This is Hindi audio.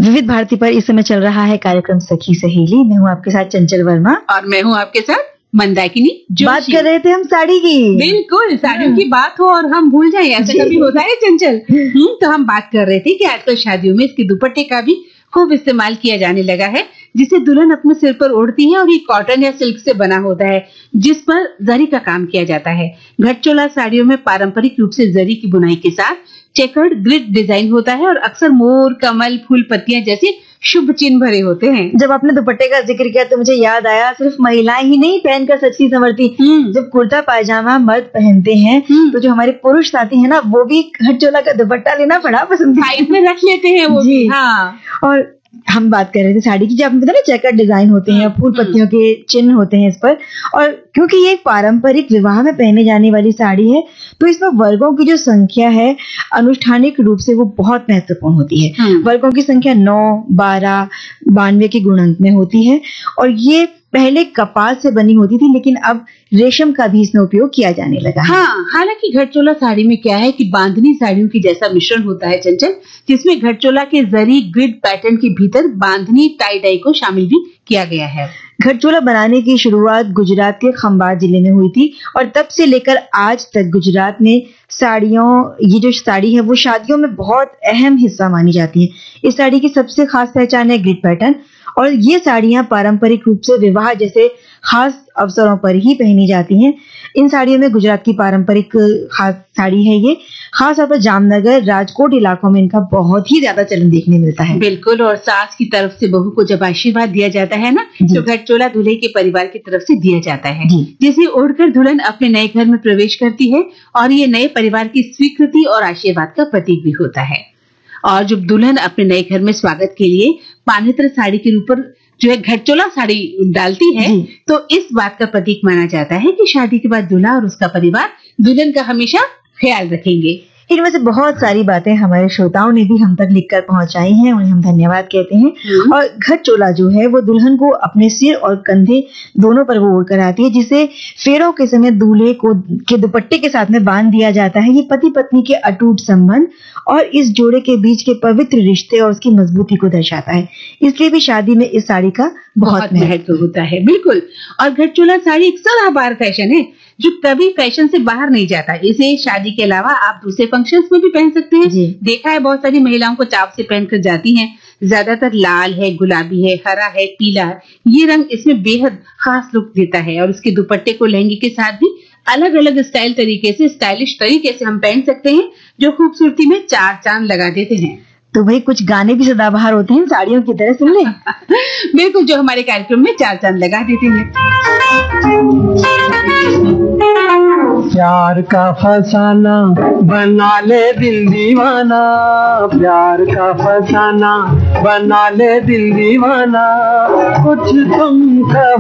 विविध भारती पर इस समय चल रहा है कार्यक्रम सखी सहेली। मैं हूँ आपके साथ चंचल वर्मा और मैं हूँ आपके साथ मंदाकिनी। बात कर रहे थे हम साड़ी की। बिल्कुल, साड़ियों की बात हो और हम भूल जाएं, ऐसा कभी होता है चंचल? तो हम बात कर रहे थे कि आजकल शादियों में इसके दुपट्टे का भी खूब इस्तेमाल किया जाने लगा है, जिसे दुल्हन अपने सिर पर ओढ़ती है और ये कॉटन या सिल्क से बना होता है, जिस पर जरी का काम किया जाता है। घटचोला साड़ियों में पारंपरिक रूप से जरी की बुनाई के साथ चेकर्ड ग्रिड डिजाइन होता है और अक्सर मोर, कमल, फूल पत्तियां जैसे शुभ चिन्ह भरे होते हैं। जब आपने दुपट्टे का जिक्र किया तो मुझे याद आया, सिर्फ महिलाएं ही नहीं पहनकर सच्ची संवरती। जब कुर्ता पायजामा मर्द पहनते हैं तो जो हमारे पुरुष साथी हैं ना, वो भी घटचोला का दुपट्टा लेना बड़ा पसंद साइड में रख लेते हैं वो भी। हाँ। और हम बात कर रहे थे साड़ी की, जो आपने बताया ना चेकर डिजाइन होते हैं, फूल पत्तियों के चिन्ह होते हैं इस पर। और क्योंकि ये एक पारंपरिक विवाह में पहने जाने वाली साड़ी है, तो इसमें वर्गों की जो संख्या है अनुष्ठानिक रूप से वो बहुत महत्वपूर्ण होती है। वर्गों की संख्या 9, 12, 92 के गुणक में होती है। और ये पहले कपास से बनी होती थी, लेकिन अब रेशम का भी इसमें उपयोग किया जाने लगा है। हाँ, हालांकि घटचोला साड़ी में क्या है कि बांधनी साड़ियों की जैसा मिश्रण होता है चंचल, जिसमें घटचोला के जरी ग्रिड पैटर्न के भीतर बांधनी टाई डाई को शामिल भी किया गया है। घटचोला बनाने की शुरुआत गुजरात के खंभात जिले में हुई थी और तब से लेकर आज तक गुजरात में ये जो साड़ी है वो शादियों में बहुत अहम हिस्सा मानी जाती है। इस साड़ी की सबसे खास पहचान है ग्रिड पैटर्न, और ये साड़ियां पारंपरिक रूप से विवाह जैसे खास अवसरों पर ही पहनी जाती हैं। इन साड़ियों में गुजरात की पारंपरिक खास साड़ी है ये। खास तौर पर जामनगर, राजकोट इलाकों में इनका बहुत ही ज्यादा चलन देखने मिलता है। बिल्कुल, और सास की तरफ से बहू को जब आशीर्वाद दिया जाता है ना, तो घटचोला दूल्हे के परिवार की तरफ से दिया जाता है, जिसे ओढ़कर दुल्हन अपने नए घर में प्रवेश करती है और ये नए परिवार की स्वीकृति और आशीर्वाद का प्रतीक भी होता है। और जब दुल्हन अपने नए घर में स्वागत के लिए पानित्र साड़ी के ऊपर जो है घटचोला साड़ी डालती है, तो इस बात का प्रतीक माना जाता है कि शादी के बाद दूल्हा और उसका परिवार दुल्हन का हमेशा ख्याल रखेंगे। इनमें से बहुत सारी बातें हमारे श्रोताओं ने भी हम तक लिखकर पहुंचाई हैं, उन्हें हम धन्यवाद कहते हैं। और घटचोला जो है वो दुल्हन को अपने सिर और कंधे दोनों पर वो ओढ़ कर आती है, जिसे फेरों के समय दूल्हे को के दुपट्टे के साथ में बांध दिया जाता है। ये पति पत्नी के अटूट संबंध और इस जोड़े के बीच के पवित्र रिश्ते और उसकी मजबूती को दर्शाता है। इसलिए भी शादी में इस साड़ी का बहुत महत्व होता है। बिल्कुल, और घटचोला साड़ी एक सदाबहार फैशन है जो कभी फैशन से बाहर नहीं जाता। इसे शादी के अलावा आप दूसरे फंक्शंस में भी पहन सकते हैं। देखा है बहुत सारी महिलाओं को चाव से पहनकर जाती हैं। ज्यादातर लाल है, गुलाबी है, हरा है, पीला है। ये रंग इसमें बेहद खास लुक देता है और उसके दुपट्टे को लहंगे के साथ भी अलग अलग स्टाइलिश तरीके से हम पहन सकते हैं, जो खूबसूरती में 4 चांद लगा देते हैं। तो भाई कुछ गाने भी सदाबहार होते हैं साड़ियों की तरह, सुन ले। बिल्कुल, जो हमारे कार्यक्रम में 4 चांद लगा देते हैं। प्यार का फसाना बना ले दिल दीवाना, प्यार का फसाना बना ले दिल दीवाना, कुछ तुम